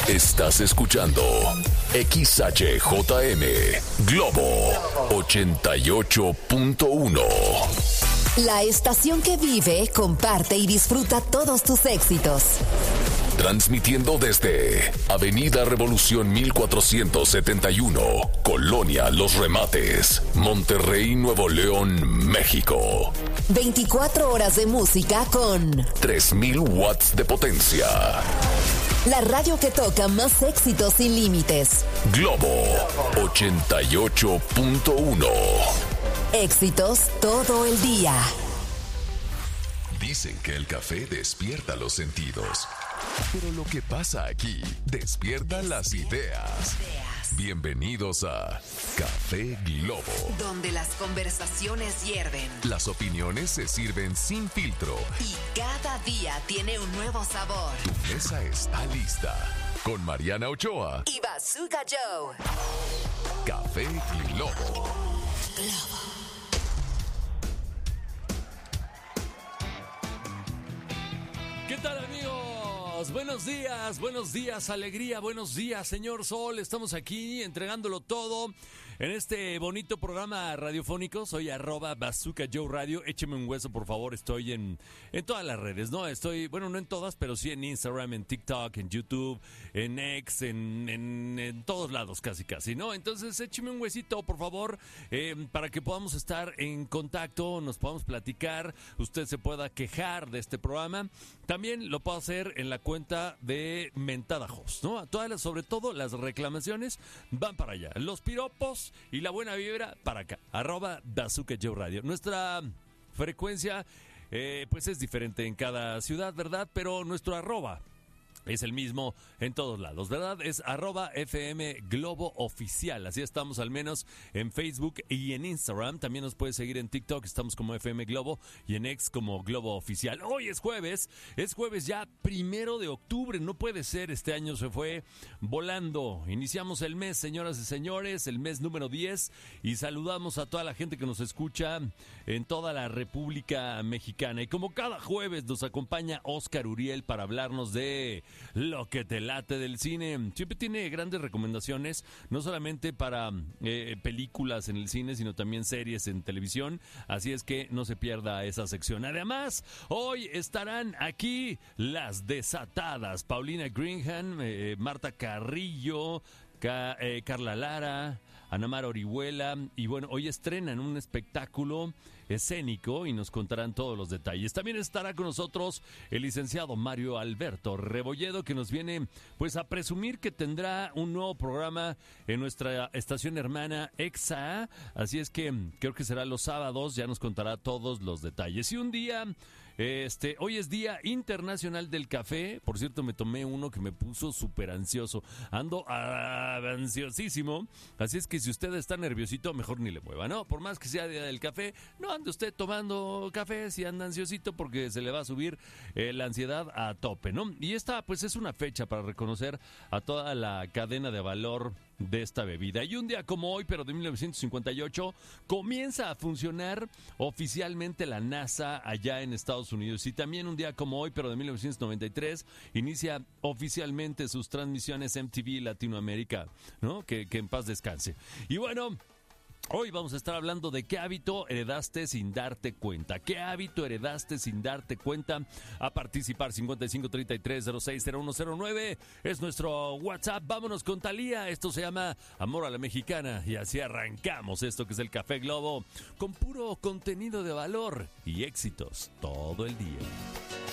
Estás escuchando XHJM Globo 88.1. La estación que vive, comparte y disfruta todos tus éxitos. Transmitiendo desde Avenida Revolución 1471, Colonia Los Remates, Monterrey, Nuevo León, México. 24 horas de música con 3000 watts de potencia. La radio que toca más éxitos sin límites. Globo 88.1. Éxitos todo el día. Dicen que el café despierta los sentidos, pero lo que pasa aquí despierta las ideas. Bienvenidos a Café Globo, donde las conversaciones hierven, las opiniones se sirven sin filtro y cada día tiene un nuevo sabor. Tu mesa está lista con Mariana Ochoa y Bazooka Joe. Café Globo. ¿Qué tal, amigos? Buenos días, alegría, buenos días, señor Sol. Estamos aquí entregándolo todo en este bonito programa radiofónico. Soy @Bazooka Joe Radio. Écheme un hueso, por favor. Estoy en todas las redes, ¿no? No en todas, pero sí en Instagram, en TikTok, en YouTube, en X, en todos lados casi, ¿no? Entonces, écheme un huesito, por favor, para que podamos estar en contacto, nos podamos platicar, usted se pueda quejar de este programa. También lo puedo hacer en la cuenta de Mentada Host, ¿no? Sobre todo las reclamaciones van para allá. Los piropos y la buena vibra para acá. @Bazooka Joe Radio. Nuestra frecuencia, pues es diferente en cada ciudad, ¿verdad? Pero nuestro arroba es el mismo en todos lados, ¿verdad? Es @FM Globo Oficial. Así estamos al menos en Facebook y en Instagram. También nos puedes seguir en TikTok. Estamos como FM Globo y en X como Globo Oficial. Hoy es jueves ya 1 de octubre. No puede ser, este año se fue volando. Iniciamos el mes, señoras y señores, el mes número 10. Y saludamos a toda la gente que nos escucha en toda la República Mexicana. Y como cada jueves nos acompaña Oscar Uriel para hablarnos de lo que te late del cine. Siempre tiene grandes recomendaciones, no solamente para películas en el cine, sino también series en televisión. Así es que no se pierda esa sección. Además, hoy estarán aquí las desatadas. Paulina Greenham, Marta Carrillo, Carla Lara, Ana Mar Orihuela. Y bueno, hoy estrenan un espectáculo escénico y nos contarán todos los detalles. También estará con nosotros el licenciado Mario Alberto Rebolledo, que nos viene pues a presumir que tendrá un nuevo programa en nuestra estación hermana EXA. Así es que creo que será los sábados, ya nos contará todos los detalles. Y un día, hoy es Día Internacional del Café. Por cierto, me tomé uno que me puso súper ansioso. Ando ansiosísimo. Así es que si usted está nerviosito, mejor ni le mueva, ¿no? Por más que sea Día del Café, no ande usted tomando café si anda ansiosito, porque se le va a subir la ansiedad a tope, ¿no? Y esta pues es una fecha para reconocer a toda la cadena de valor de esta bebida. Y un día como hoy, pero de 1958, comienza a funcionar oficialmente la NASA allá en Estados Unidos. Y también un día como hoy, pero de 1993, inicia oficialmente sus transmisiones MTV Latinoamérica, ¿no? Que en paz descanse. Y bueno, hoy vamos a estar hablando de qué hábito heredaste sin darte cuenta. ¿Qué hábito heredaste sin darte cuenta? A participar, 5533060109 es nuestro WhatsApp. Vámonos con Thalía. Esto se llama Amor a la Mexicana. Y así arrancamos esto que es el Café Globo, con puro contenido de valor y éxitos todo el día.